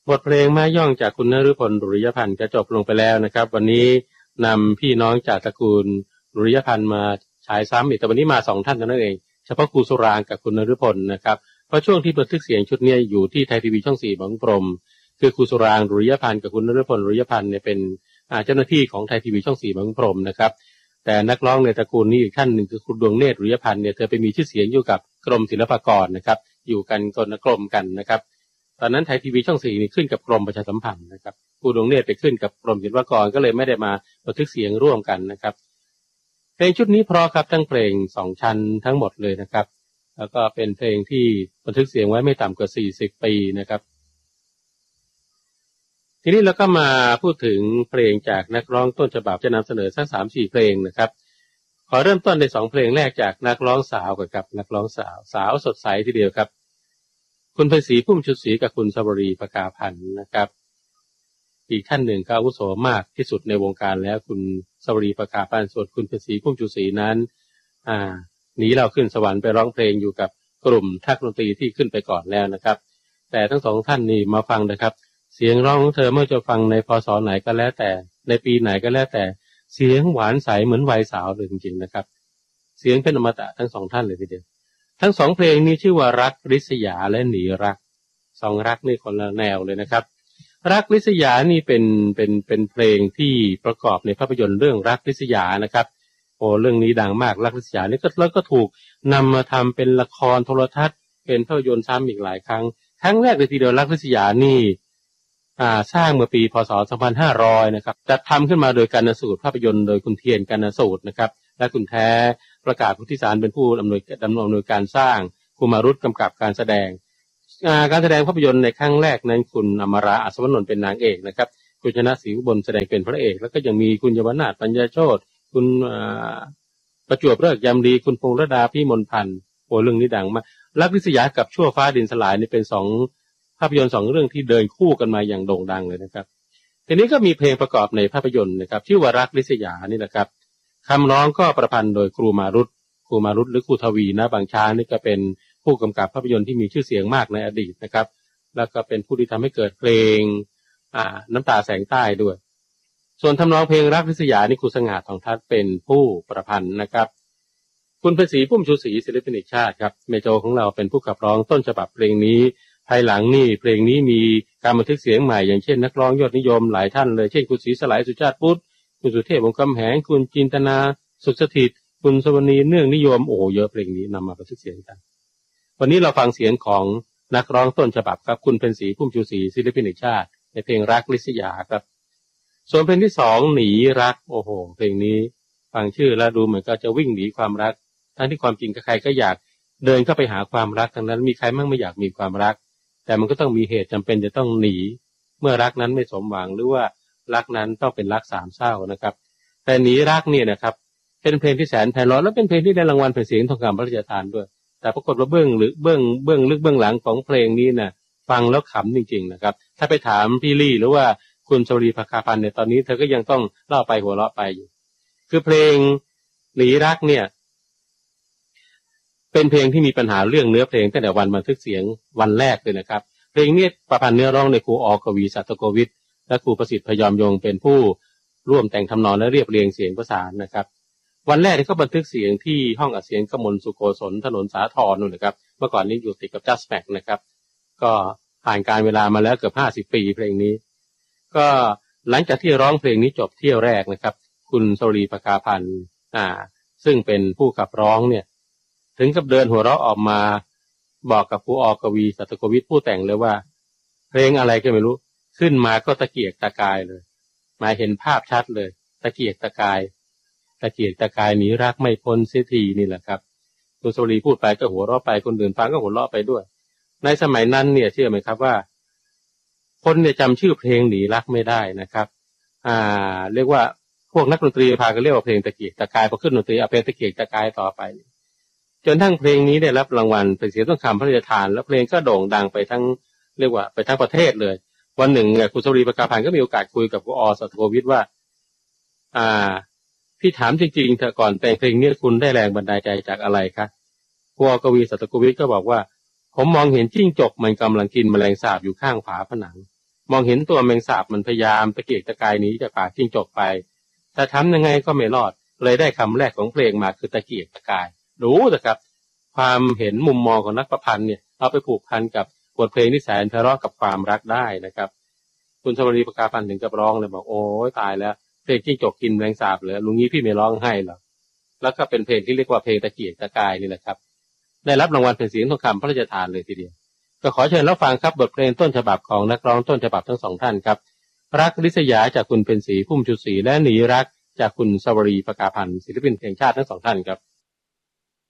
บทเพลงม้าย่องจากคุณนฤพลดุริยพันธ์ก็จบลงไปแล้วนะครับวันนี้นำพี่น้องจากตระกูลดุริยพันธ์มาฉายซ้ำอีกแต่วันนี้มา2ท่านเท่านั้นเองเฉพาะครูสุรางกับคุณนฤพลนะครับเพราะช่วงที่บันทึกเสียงชุดนี้อยู่ที่ไทยทีวีช่อง4บางพรมคือครูสุรางดุริยพันธ์กับคุณนฤพลดุริยพันธ์เนี่ยเป็นเจ้าหน้าที่ของไทยทีวีช่อง4บางพรมนะครับแต่นักร้องในตระกูลนี้อีกท่านหนึ่งคือคุณดวงเนตรดุริยพันธ์เนี่ยเธอไปมีชื่อเสียงอยู่กับกรมศิลปากรนะครับอยู่กันคนละกรมกันนะครับตอนนั้นไทยทีวีช่อง4นี่ขึ้นกับกรมประชาสัมพันธ์นะครับคุณดวงเนตรไปขึ้นกับกรมศิลปากรก็เลยไม่ได้มาบันทึกเสียงร่วมกันนะครับเพลงชุดนี้เพราะครับทั้งเพลง2ชั้นทั้งหมดเลยนะครับแล้วก็เป็นเพลงที่บันทึกเสียงไว้ไม่ต่ำกว่า40ปีนะครับทีนี้เราก็มาพูดถึงเพลงจากนักร้องต้นฉบับจะนำเสนอสัก 3-4 เพลงนะครับขอเริ่มต้นใน2เพลงแรกจากนักร้องสาวก่อนครับนักร้องสาวสดใสทีเดียวครับคุณเพ็ญศรีพุ่มชุศรีกับคุณสวรีภกาพันธ์นะครับอีกท่านหนึ่งก็อาวุโสมากที่สุดในวงการแล้วคุณสวรีภกาพันธ์ส่วนคุณเพ็ญศรีพุ่มชุศรีนั้นหนีเราขึ้นสวรรค์ไปร้องเพลงอยู่กับกลุ่มทักดนตรีที่ขึ้นไปก่อนแล้วนะครับแต่ทั้งสองท่านนี่มาฟังนะครับเสียงร้องของเธอเมื่อจะฟังในพศไหนก็แล้วแต่ในปีไหนก็แล้วแต่เสียงหวานใสเหมือนวัยสาวเลยจริงๆนะครับเสียงเป็นอมตะทั้งสองท่านเลยทีเดียวทั้ง2เพลงนี้ชื่อว่ารักริษยาและหนีรัก2รักนี่คนละแนวเลยนะครับรักริษยานี่เป็นเพลงที่ประกอบในภาพยนตร์เรื่องรักริษยานะครับโอ้เรื่องนี้ดังมากรักริษยานี่ก็แล้วก็ถูกนำมาทำเป็นละครโทรทัศน์เป็นภาพยนตร์ซ้ำอีกหลายครั้งครั้งแรกเลยทีเดียวรักริษยานี่สร้างเมื่อปีพศ2500นะครับจัดทำขึ้นมาโดยกรรณสูตรภาพยนตร์โดยคุณเทียนกรรณสูตรนะครับและคุณแท้ประกาศพุทธิสารเป็นผู้ดำเนินการสร้างคุณมารุตกำกับการแสดงภาพยนตร์ในครั้งแรกนั้นคุณอมราอัศวนนท์เป็นนางเอกนะครับคุณชนะศรีอุบลแสดงเป็นพระเอกแล้วก็ยังมีคุณเยาวนาถปัญญาโชติคุณประจวบฤกษ์ยามดีคุณพงษ์ระดาพี่มนพันธ์โอ้เรื่องนี้ดังมากรักริษยากับชั่วฟ้าดินสลายนี่เป็น2ภาพยนตร์2เรื่องที่เดินคู่กันมาอย่างโด่งดังเลยนะครับทีนี้ก็มีเพลงประกอบในภาพยนตร์นะครับชื่อว่ารักริษยานี่แหละครับคำร้องก็ประพันธ์โดยครูมารุตหรือครูทวีนะบางช้างนี่ก็เป็นผู้กำกับภาพยนตร์ที่มีชื่อเสียงมากในอดีตนะครับแล้วก็เป็นผู้ที่ทำให้เกิดเพลงน้ำตาแสงใต้ด้วยส่วนทำนองเพลงรักริษยานี่ครูสง่าทองทัศน์เป็นผู้ประพันธ์นะครับคุณเพ็ญศรีพุ่มชูศรีศิลปินแห่งชาติครับเมโจของเราเป็นผู้ขับร้องต้นฉบับเพลงนี้ภายหลังนี่เพลงนี้มีการบันทึกเสียงใหม่อย่างเช่นนักร้องยอดนิยมหลายท่านเลยเช่นคุณศรีสลายสุชาติพุทธคุณสุเทพวงศ์คำแหงคุณจินตนาสุขสถิตคุณสวนีเนื่องนิยมโอ้เยอะเพลงนี้นำมาบันทึกเสียงกันวันนี้เราฟังเสียงของนักร้องต้นฉบับครับคุณเพ็ญศรีพุ่มชูศรีศิลปินแห่งชาติในเพลงรักริษยาครับส่วนเพลงที่2หนีรักโอ้โหเพลงนี้ฟังชื่อแล้วดูเหมือนก็จะวิ่งหนีความรักทั้งที่ความจริงใครก็อยากเดินเข้าไปหาความรักทั้งนั้นมีใครมั่งไม่อยากมีความรักแต่มันก็ต้องมีเหตุจำเป็นจะต้องหนีเมื่อรักนั้นไม่สมหวังหรือว่ารักนั้นต้องเป็นรัก3เศร้านะครับแต่หนีรักเนี่ยนะครับเป็นเพลงที่แสนไพเราะและเป็นเพลงที่ได้รางวัลเป็นเสียงทองคำพระราชทานด้วยแต่ปรากฏว่าเบื้องลึกเบื้องหลังของเพลงนี้นะฟังแล้วขำจริงๆนะครับถ้าไปถามพี่ลี่หรือว่าคุณสวรีภกาพันธ์ในตอนนี้เธอก็ยังต้องเล่าไปหัวเราะไปอยู่คือเพลงหนีรักเนี่ยเป็นเพลงที่มีปัญหาเรื่องเนื้อเพลงตั้งแต่วันบันทึกเสียงวันแรกเลยนะครับเพลงนี้ประพันธ์เนื้อร้องในครูอกวีสัตโกวิทย์และครูประสิทธิ์พยอมยงเป็นผู้ร่วมแต่งทำนองและเรียบเรียงเสียงประสานนะครับวันแรกที่เขาบันทึกเสียงที่ห้องอัดเสียงกมลสุโกศลถนนสาทรนู่นนะครับเมื่อก่อนนี้อยู่ติดกับจัสแม็กนะครับก็ผ่านการเวลามาแล้วเกือบ50 ปีเพลงนี้ก็หลังจากที่ร้องเพลงนี้จบเที่ยวแรกนะครับคุณสวรีภกาพันธ์ซึ่งเป็นผู้ขับร้องเนี่ยถึงกับเดินหัวเราะออกมาบอกกับครูอกวีสัตโกวิทย์ผู้แต่งเลยว่าเพลงอะไรก็ไม่รู้ขึ้นมาก็ตะเกียกตะกายเลยมาเห็นภาพชัดเลยตะเกียกตะกายหนีรักไม่พ้นเสียทีนี่แหละครับคุณสวรีพูดไปก็หัวเราะไปคนอื่นฟังก็หัวเราะไปด้วยในสมัยนั้นเนี่ยเชื่อไหมครับว่าคนเนี่ยจำชื่อเพลงหนีรักไม่ได้นะครับเรียกว่าพวกนักดนตรีพากันเรียกว่าเพลงตะเกียกตะกายพอขึ้นดนตรีเอาเพลงตะเกียกตะกายต่อไปจนทั้งเพลงนี้ได้รับรางวัลเป็นเสียงทองคำพระราชทานแล้วเพลงก็โด่งดังไปทั้งเรียกว่าไปทั้งประเทศเลยวันหนึ่งคุณสวรีภกาพันธ์ก็มีโอกาสคุยกับครูสัตโกวิทย์ว่าพี่ถามจริงๆเธอก่อนแต่งเพลงนี้คุณได้แรงบันดาลใจจากอะไรคะครูอกวีสัตโกวิทย์ก็บอกว่าผมมองเห็นจิ้งจกมันกำลังกินแมลงสาบอยู่ข้างฝาผนังมองเห็นตัวแมงสาบมันพยายามตะเกียกตะกายหนีจากปากจิ้งจกไปแต่ทำยังไงก็ไม่รอดเลยได้คำแรกของเพลงมาคือตะเกียกตะกายรู้นะครับความเห็นมุมมองของนักประพันธ์เนี่ยเอาไปผูกพันกับบทเพลงที่แสนไพเราะกับความรักได้นะครับคุณสวรีประกาพันธ์ถึงกับร้องเลยบอกโอ้ยตายแล้วเพลงจิ้งจกกินแมงสาบเลยลุงนี้พี่ไม่ร้องให้หรอกแล้วก็เป็นเพลงที่เรียกว่าเพลงตะเกียกตะกายนี่แหละครับได้รับรางวัลเป็นศิลป์ทองคำพระราชทานเลยทีเดียวก็ขอเชิญรับฟังครับบทเพลงต้นฉบับของนักร้องต้นฉบับทั้งสองท่านครับรักลิษยาจากคุณเป็นศรีพุ่มชูศรีและหนีรักจากคุณสวรีประกาพันธ์ศิลปินเพลงชาติทั้งสองท่านครับ